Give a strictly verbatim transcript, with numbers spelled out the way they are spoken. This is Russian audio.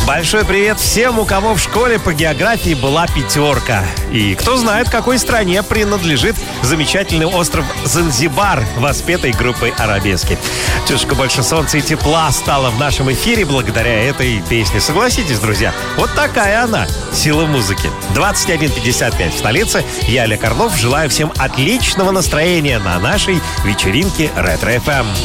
Большой привет всем, у кого в школе по географии была пятерка. И кто знает, какой стране принадлежит замечательный остров Занзибар, воспетой группой «Арабески». Чуточку больше солнца и тепла стало в нашем эфире благодаря этой песне. Согласитесь, друзья, вот такая она, сила музыки. двадцать один пятьдесят пять в столице. Я, Олег Орлов, желаю всем отличного настроения на нашей вечеринке Ретро эф эм.